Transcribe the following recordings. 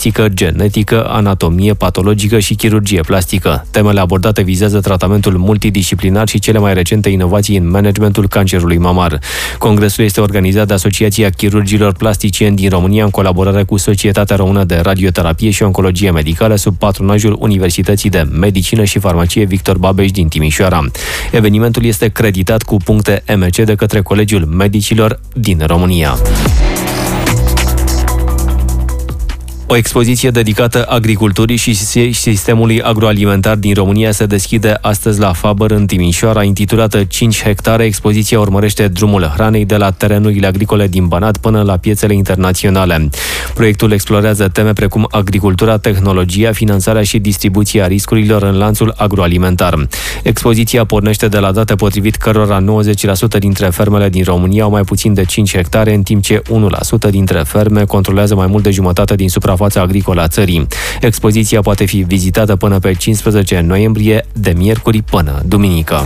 fizică, genetică, anatomie patologică și chirurgie plastică. Temele abordate vizează tratamentul multidisciplinar și cele mai recente inovații în managementul cancerului mamar. Congresul este organizat de Asociația Chirurgilor Plasticieni din România în colaborare cu Societatea Română de Radioterapie și Oncologie Medicală sub patronajul Universității de Medicină și Farmacie Victor Babeș din Timișoara. Evenimentul este creditat cu puncte MC de către Colegiul Medicilor din România. O expoziție dedicată agriculturii și sistemului agroalimentar din România se deschide astăzi la Faber în Timișoara, intitulată 5 hectare. Expoziția urmărește drumul hranei de la terenurile agricole din Banat până la piețele internaționale. Proiectul explorează teme precum agricultura, tehnologia, finanțarea și distribuția riscurilor în lanțul agroalimentar. Expoziția pornește de la date potrivit cărora 90% dintre fermele din România au mai puțin de 5 hectare, în timp ce 1% dintre ferme controlează mai mult de jumătate din suprafața agricolă a țării. Expoziția poate fi vizitată până pe 15 noiembrie, de miercuri până duminică.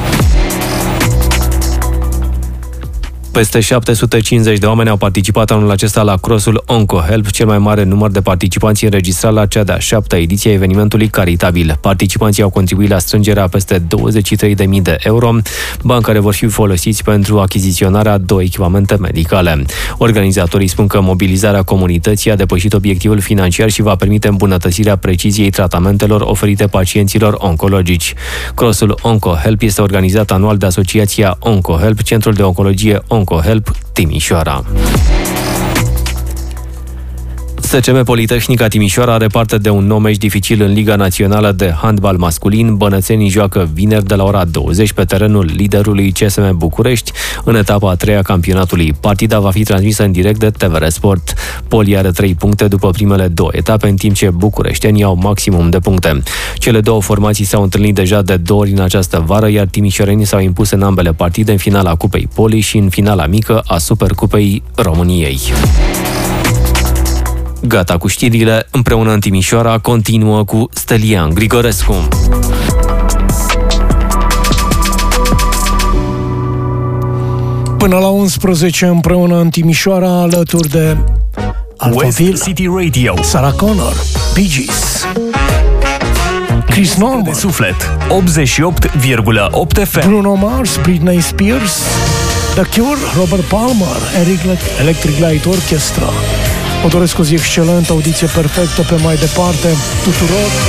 Peste 750 de oameni au participat anul acesta la crossul OncoHelp, cel mai mare număr de participanți înregistrat la cea de-a 7-a ediție a evenimentului caritabil. Participanții au contribuit la strângerea peste 23.000 de euro, bani care vor fi folosiți pentru achiziționarea 2 echipamente medicale. Organizatorii spun că mobilizarea comunității a depășit obiectivul financiar și va permite îmbunătățirea preciziei tratamentelor oferite pacienților oncologici. Crossul OncoHelp este organizat anual de Asociația OncoHelp, Centrul de Oncologie OncoHelp Timișoara. SCM Politehnica Timișoara are parte de un nou meci dificil în Liga Națională de Handbal Masculin. Bănățenii joacă vineri de la ora 20 pe terenul liderului CSM București, în etapa a 3-a campionatului. Partida va fi transmisă în direct de TVR Sport. Poli are 3 puncte după primele 2 etape, în timp ce bucureștenii au maximum de puncte. Cele două formații s-au întâlnit deja de 2 ori în această vară, iar timișorenii s-au impus în ambele partide, în finala Cupei Poli și în finala mică a Supercupei României. Gata cu știrile, împreună în Timișoara continuă cu Stelian Grigorescu. Până la 11 împreună în Timișoara, alături de Alphaville, City Radio, Sarah Connor, Bee Gees, Chris Norman, de suflet 88,8 FM, Bruno Mars, Britney Spears, The Cure, Robert Palmer, Electric Light Orchestra. Vă doresc o zi excelentă, audiție perfectă pe mai departe tuturor.